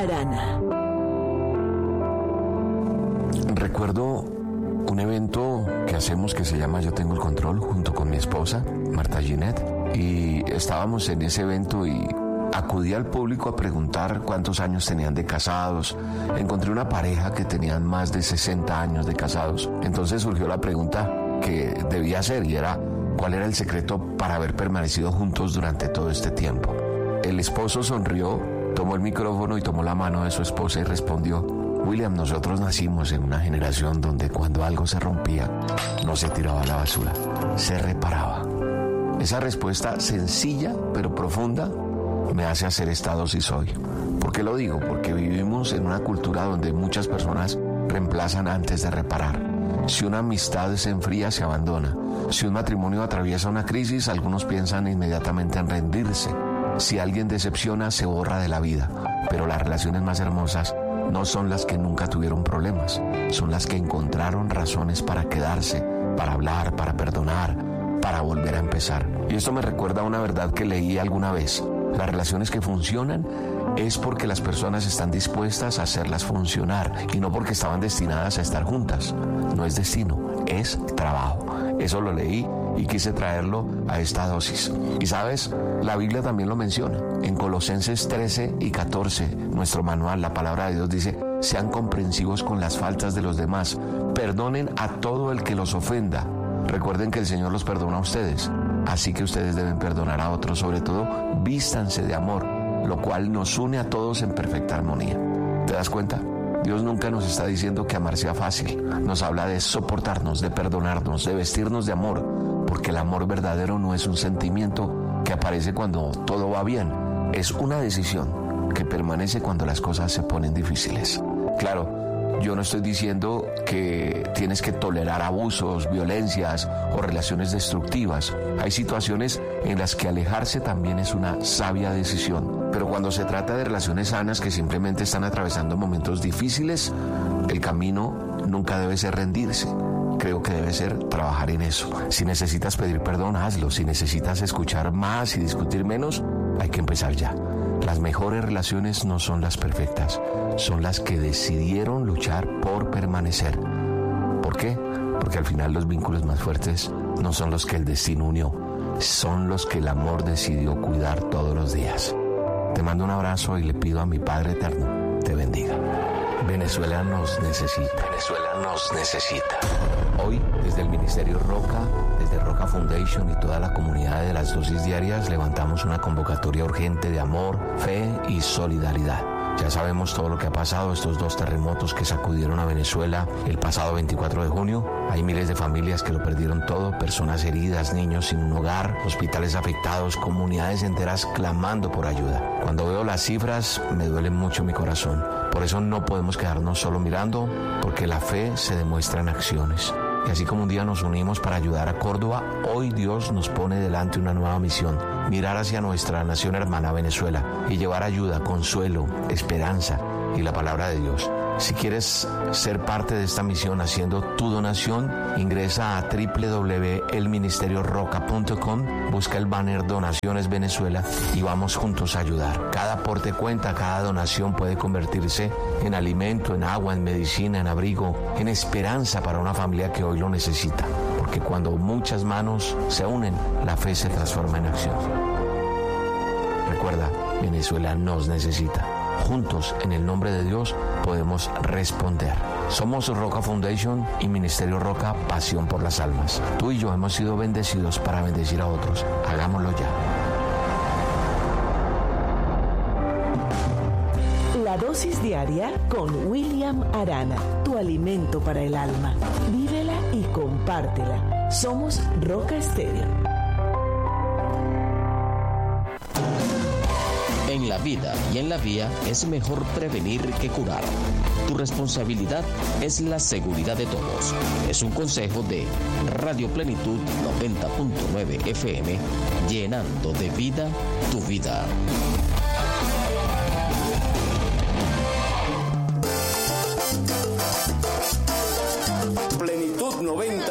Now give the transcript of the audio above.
Arana. Recuerdo un evento que hacemos que se llama Yo Tengo el Control junto con mi esposa, Marta Ginette, y estábamos en ese evento y acudí al público a preguntar cuántos años tenían de casados. Encontré una pareja que tenían más de 60 años de casados. Entonces surgió la pregunta que debía hacer y era ¿cuál era el secreto para haber permanecido juntos durante todo este tiempo? El esposo sonrió, tomó el micrófono y tomó la mano de su esposa y respondió: William, nosotros nacimos en una generación donde cuando algo se rompía no se tiraba a la basura, se reparaba. Esa respuesta sencilla pero profunda me hace hacer esta dosis hoy. ¿Por qué lo digo? Porque vivimos en una cultura donde muchas personas reemplazan antes de reparar. Si una amistad se enfría, se abandona. Si un matrimonio atraviesa una crisis, algunos piensan inmediatamente en rendirse. Si alguien decepciona, se borra de la vida. Pero las relaciones más hermosas no son las que nunca tuvieron problemas, son las que encontraron razones para quedarse, para hablar, para perdonar, para volver a empezar. Y esto me recuerda a una verdad que leí alguna vez. Las relaciones que funcionan es porque las personas están dispuestas a hacerlas funcionar y no porque estaban destinadas a estar juntas. No es destino, es trabajo. Eso lo leí y quise traerlo a esta dosis. Y sabes, la Biblia también lo menciona. En Colosenses 13 y 14, nuestro manual, la palabra de Dios dice: sean comprensivos con las faltas de los demás, perdonen a todo el que los ofenda. Recuerden que el Señor los perdona a ustedes, así que ustedes deben perdonar a otros. Sobre todo, vístanse de amor, lo cual nos une a todos en perfecta armonía. ¿Te das cuenta? Dios nunca nos está diciendo que amar sea fácil. Nos habla de soportarnos, de perdonarnos, de vestirnos de amor, porque el amor verdadero no es un sentimiento que aparece cuando todo va bien. Es una decisión que permanece cuando las cosas se ponen difíciles. Claro, yo no estoy diciendo que tienes que tolerar abusos, violencias o relaciones destructivas. Hay situaciones en las que alejarse también es una sabia decisión. Pero cuando se trata de relaciones sanas que simplemente están atravesando momentos difíciles, el camino nunca debe ser rendirse. Creo que debe ser trabajar en eso. Si necesitas pedir perdón, hazlo. Si necesitas escuchar más y discutir menos, hay que empezar ya. Las mejores relaciones no son las perfectas, son las que decidieron luchar por permanecer. ¿Por qué? Porque al final los vínculos más fuertes no son los que el destino unió, son los que el amor decidió cuidar todos los días. Te mando un abrazo y le pido a mi Padre Eterno, te bendiga. Venezuela nos necesita. Venezuela nos necesita. Hoy, desde el Ministerio Roca, desde Roca Foundation y toda la comunidad de las dosis diarias, levantamos una convocatoria urgente de amor, fe y solidaridad. Ya sabemos todo lo que ha pasado, estos 2 terremotos que sacudieron a Venezuela el pasado 24 de junio. Hay miles de familias que lo perdieron todo, personas heridas, niños sin un hogar, hospitales afectados, comunidades enteras clamando por ayuda. Cuando veo las cifras, me duele mucho mi corazón. Por eso no podemos quedarnos solo mirando, porque la fe se demuestra en acciones. Y así como un día nos unimos para ayudar a Córdoba, hoy Dios nos pone delante una nueva misión: mirar hacia nuestra nación hermana Venezuela y llevar ayuda, consuelo, esperanza y la palabra de Dios. Si quieres ser parte de esta misión haciendo tu donación, ingresa a www.elministerioroca.com, busca el banner Donaciones Venezuela y vamos juntos a ayudar. Cada aporte cuenta, cada donación puede convertirse en alimento, en agua, en medicina, en abrigo, en esperanza para una familia que hoy lo necesita. Porque cuando muchas manos se unen, la fe se transforma en acción. Recuerda, Venezuela nos necesita. Juntos, en el nombre de Dios, podemos responder. Somos Roca Foundation y Ministerio Roca, pasión por las almas. Tú y yo hemos sido bendecidos para bendecir a otros. Hagámoslo ya. La dosis diaria con William Arana, tu alimento para el alma. Vívela y compártela. Somos Roca Estéreo. En la vida y en la vía es mejor prevenir que curar. Tu responsabilidad es la seguridad de todos. Es un consejo de Radio Plenitud 90.9 FM, llenando de vida tu vida.